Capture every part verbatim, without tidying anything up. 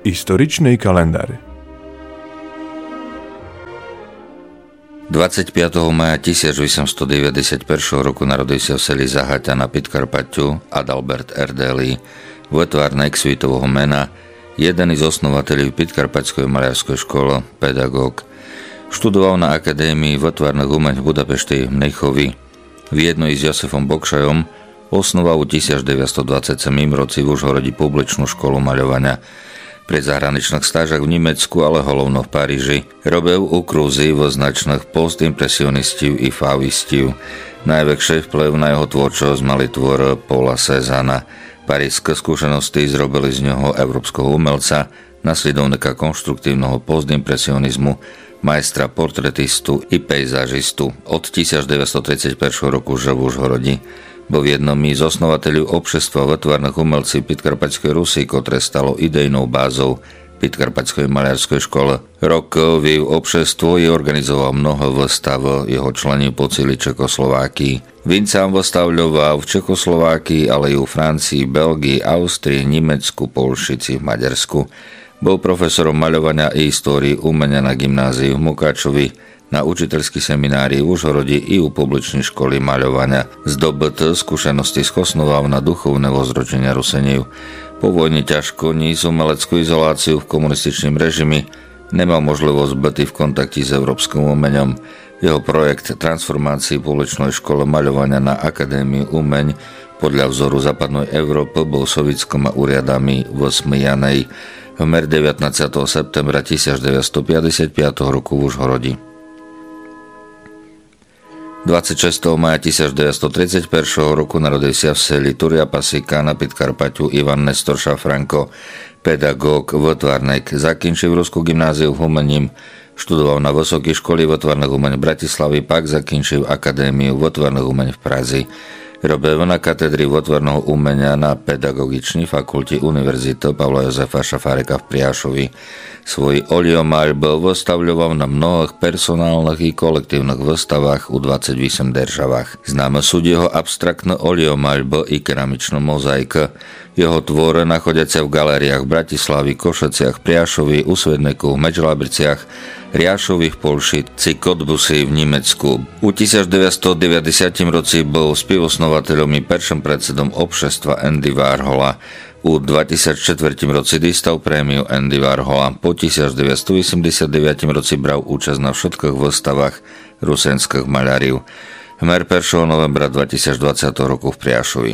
Историчный календарь. dvadsiateho piateho mája tisícosemstodeväťdesiatjeden roku narodil sa v seli Zahaťa na Podkarpaťu Adalbert Erdely, výtvarník svitového mena, jeden z osnovateľov Podkarpatskej maliarskej školy, pedagóg. Študoval na Akadémii výtvarných umení v Budapešti v Mnichovi. V jednej s Josefom Bokšajom osnoval v devätnásťstodvadsaťsedem roci v Užhorodi publičnú školu maľovania. Pri zahraničných stážach v Nemecku, ale hlavne v Paríži, robil ukrúzy vo značných postimpresionistov i fauvistov. Najväčší vplyv na jeho tvorčosť mali tvor Paula Cézanna. Parížské skúsenosti zrobili z neho európskeho umelca, nasledovníka konštruktívneho postimpresionizmu, majstra portretistu i pejzažistu. Od devätnásťtridsaťjeden roku žil v Užhorodi. Bol jednom z osnovateľov obšestva výtvarných umelcov Podkarpatskej Rusy, ktoré stalo idejnou bázou Podkarpatskej maliarskej školy. Rok viedol obšestvo i organizoval mnoho výstav, jeho členi po celej Čekoslovákii. Vin sám vystavľoval v Čekoslovákii, ale i u Francii, Belgii, Austrii, Nemecku, Polšici, v Maďarsku. Bol profesorom maľovania i histórii umenia na gymnáziu v Mukáčovi, na učiteľskej seminárii v Užhorodi i u publičnej školy maľovania. Zdobyté skúsenosti skosnoval na duchovné vzrodenia Ruseniev. Po vojne ťažko níz umeleckú izoláciu v komunističnom režime, nemal možnosť byť v kontakte s európskym umením. Jeho projekt transformácie publičnej školy maľovania na Akadémiu umeň podľa vzoru západnej Európy bol sovietskom úriadami vysmijanej v mer devätnásteho septembra devätnásťstopäťdesiatpäť roku v Užhorodi. dvadsiateho šiesteho mája devätnásťtridsaťjeden roku narodil sa v seli Turia Pasíka na Podkarpaťu Ivan Nestor Šafranko, pedagóg, výtvarník. Zakončil Ruskú gymnáziu v umením, študoval na Vysokej škole výtvarných umení v Bratislavi, pak zakončil Akadémiu výtvarných umení v Praze. Robil na katedri výtvarného umenia na Pedagogičnej fakulte Univerzity Pavla Jozefa Šafárika v Priašovi. Svoj oliomaľby vystavľoval na mnohých personálnych i kolektívnych výstavách u dvadsaťosem državách. Známe sú jeho abstraktné oliomaľby i keramičná mozaika. Jeho tvore nachádzajúce v galériách v Bratislavi, Košiciach, Priašovi, u Svedneku, v Medžlabriciach, Riašových Polšici, Cottbusi v Nemecku. U devätnásťstodeväťdesiat roci bol spivosnovateľom i prvým predsedom obšestva Andy Warhola. U dvetisícštyri roci dostal prémiu Andy Warhola. Po devätnásťstoosemdesiatdeväť roci bral účasť na všetkých výstavách rusenských maľariv. Hmer prvého novembra dvetisícdvadsať roku v Priašovi.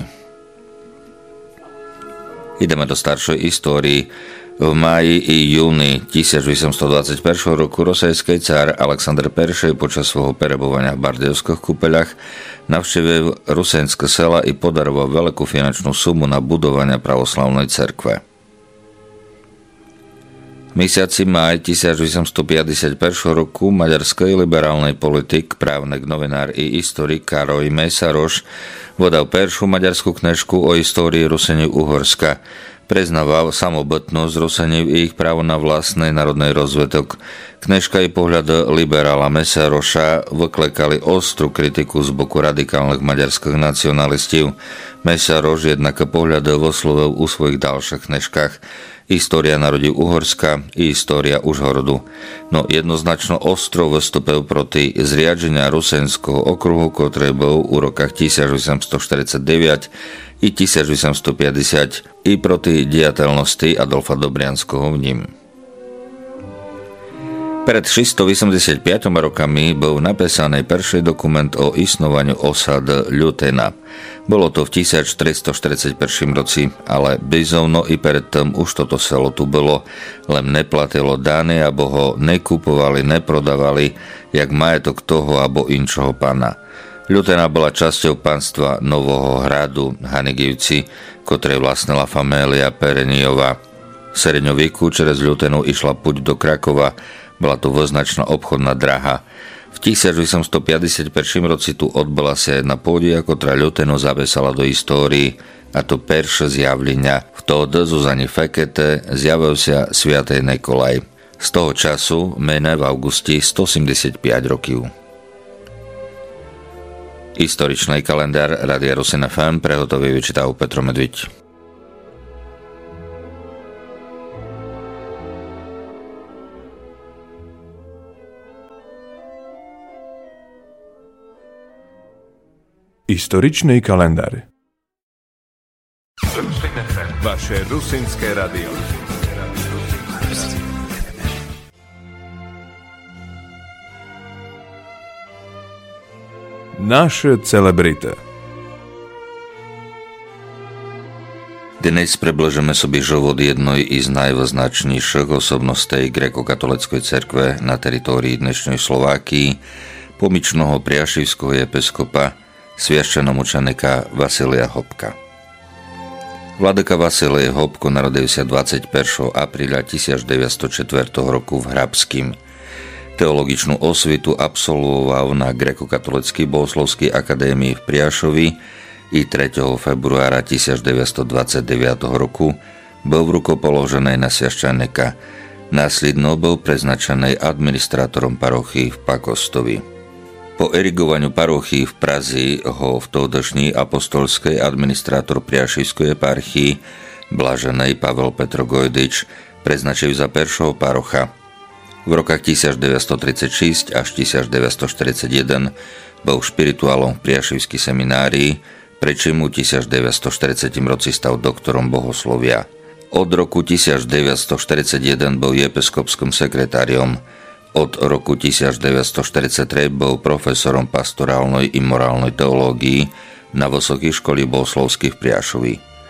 Ideme do staršej histórii. V máji i júni tisícosemstodvadsaťjeden roku rosajský cár Alexander I počas svojho perebovania v Bardejovských kúpeľach navštívil rusenské sela i podaroval veľkú finančnú sumu na budovanie pravoslavnej cerkve. V mesiaci máj tisícosemstopäťdesiatjeden roku maďarský liberálny politik, právnik, novinár i historik Károly Mészáros vydal prvú maďarskú knižku o histórii Ruseniev Uhorska. Preznával samobytnosť Ruseniev i ich právo na vlastný národný rozvedok. Knižka i pohľad liberála Mészároša vyklekali ostrú kritiku z boku radikálnych maďarských nacionalistov. Mészároš jednak pohľad vyslovil u svojich ďalších knižkách História národov Uhorska i História Užhorodu. No jednoznačno ostro vystúpil proti zriadenia rusenského okruhu, ktorý bol u rokách tisícosemstoštyridsaťdeväť i tisícosemstopäťdesiat i proti diateľnosti Adolfa Dobrianskeho v ním. Pred šesťstoosemdesiatpäť rokami bol napísaný prvý dokument o istnovaniu osad Ľutena. Bolo to v tisícštyristoštyridsaťjeden roci, ale bizovno i predtým už toto selo tu bolo, len neplatilo dány, abo ho nekupovali, neprodávali, jak majetok toho abo inčoho pána. Ľutena bola časťou panstva Nového hradu Hanigivci, ktoré vlastnila famélia Perenijová. V sredňoveku čez Ľutenu išla puť do Krakova, bola to voznačná obchodná draha. V tisícosemstopäťdesiatjeden roci tu odbola sa jedna podia, ktorá Ľutenu zavesala do histórii, a to perše zjavlenia. Vtedy Zuzani Fekete zjavil sa svätý Nikolaj. Z toho času mene v auguste stoosemdesiatpäť rokov. Historičný kalendár Rádia Rusin ef em prehotovil vyčítal Petro Medviť. Historičný kalendár. Vaše rusínske radio. Naše celebrity. Dnes približíme sobie život jednej z najvýznačnejších osobností gréko-katolíckej cerkve na teritórii dnešnej Slovákii, pomičného priašivského episkopa, sviaščenomučenika Vasilia Hopka. Vladyka Vasilij Hopko narodil sa dvadsiateho prvého apríla tisícdeväťstoštyri roku v Hrabským. Teologičnú osvitu absolvoval na gréko-katolíckej bohoslovskej akadémii v Priašovi i tretieho februára tisícdeväťstodvadsaťdeväť roku bol v ruko položený na sviaščenika. Následno bol preznačený administrátorom parochii v Pakostovi. Po erigovaniu parochii v Prazi ho v tohdošní apostolskej administrátor Priašivskej eparchii blaženej Pavel Petro Gojdič preznačil za prvého parocha. V rokách tisícdeväťstotridsaťšesť až tisícdeväťstoštyridsaťjeden bol špirituálom v Priašivskej seminárii, pričom v tisícdeväťstoštyridsiatom roci stal doktorom bohoslovia. Od roku tisícdeväťstoštyridsaťjeden bol episkopským sekretáriom. Od roku tisícdeväťstoštyridsaťtri bol profesorom pastorálnej i morálnej teológii na Vysokej škole bohoslovských v Priašovi.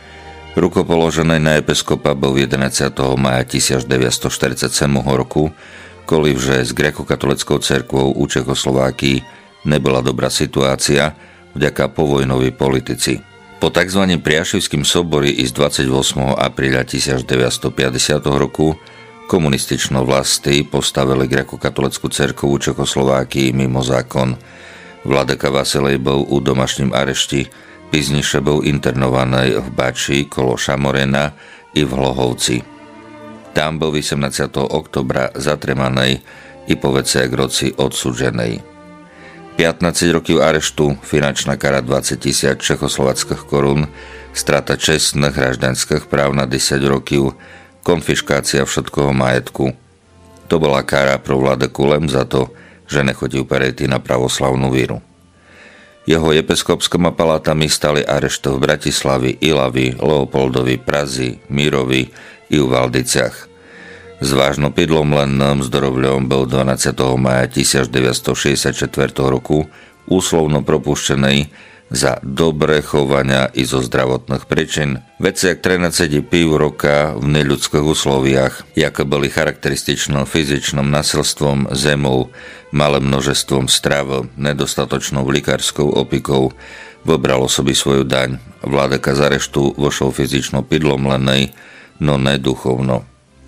Rukopoložený na episkopa bol jedenásteho mája tisícdeväťstoštyridsaťsedem roku, kolivže s gréko-katolickou cerkvou u Čechoslovákii nebola dobrá situácia vďaka povojnovej politici. Po tzv. Priašivským sobori i z dvadsiateho ôsmeho apríla tisícdeväťstopäťdesiat roku komunističné vlasti postavili gréko-katolickú cerkev u Čechoslovákii mimo zákon. Vladyka Vasilij bol u domašním arešti, píznejšie bol internovaný v Bači kolo Šamorena i v Hlohovci. Tam bol osemnásteho októbra zatremaný i po veciach roci odsúdžený. pätnásť rokov areštu, finančná kara dvadsať tisíc čechoslovackých korún, strata čestných hraždanských práv na desať rokov, konfiškácia všetkoho majetku. To bola kara pro vladyku len za to, že nechodil perejty na pravoslavnú víru. Jeho episkopskými palátami stali arešty v Bratislavi, Ilavi, Leopoldovi, Prazi, Mírovi i u Valdiciach. S vážno pidlom len Mzdorovľom bol dvanásteho mája tisícdeväťstošesťdesiatštyri roku úslovno propuštený za dobré chovania i zo zdravotných príčin. Veciak trinásť päť roka v neľudských usloviach, jaké boli charakterističným fyzičným nasilstvom, zemou, malým množstvom strav, nedostatočnou likárskou opikou, vybralo sobie svoju daň. Vladyka z areštu vošol fyzično pidlom lenej, no neduchovno.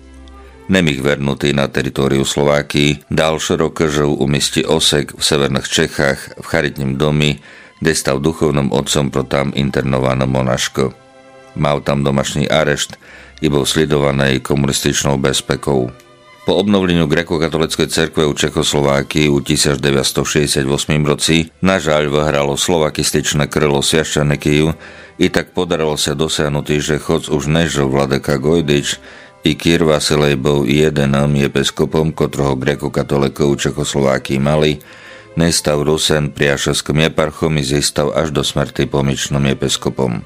Nemých vernutý na teritóriu Slovákii, ďalšie roky žil u miesti Osek v severných Čechách v charitním domi, kde stal duchovným otcom pro tam internované monaško. Mal tam domašný arešt i bol sledovaný komunističnou bezpekou. Po obnovleniu gréko-katolíckej cerkve u Čechoslovákii u tisícdeväťstošesťdesiatosem roci nažaľ vyhralo slovakističné krylo sviaščenikov i tak podarilo sa dosiahnuť, že choc už nežil vladyka Gojdič, i Kyr Vasilij bol jedeným episkopom, ktorého gréko-katolíkov Čechoslovákii mali, nestal Rusen priašovským eparchom i zistal až do smrti pomičným episkopom.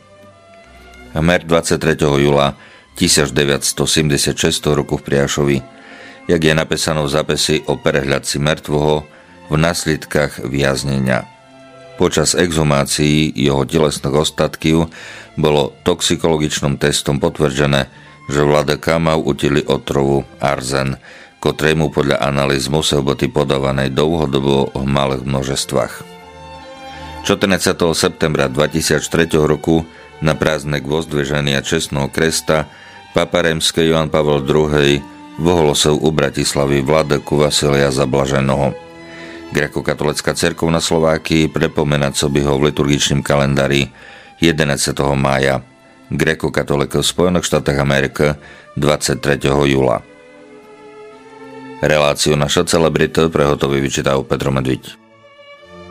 Hmer dvadsiateho tretieho júla tisícdeväťstosedemdesiatšesť roku v Priašovi, jak je napísané v zapisi o prehľadci mŕtvoho v následkách viaznenia. Počas exhumácií jeho telesných ostatkov bolo toxikologičným testom potvrdené, že vladyka mal u teli otrovu arzen, ktorému podľa analýz musel byť podávaný dlhodobo v malých množstvách. čtrnásteho septembra dvetisíctri roku na prázdnek vozdviženia čestného kresta Papa Rímsky Joán Pavel druhý vyhlásil u Bratislavy vladyku Vasilija za blaženého. Gréko-katolická cerkev na Slovákii pripomína sobie ho v liturgičnom kalendári jedenásteho mája, gréko-katolíkov v Spojených štátoch Ameriky dvadsiateho tretieho júla. Reláciu Naša celebrita prehotový vyčítal Petro Medviť.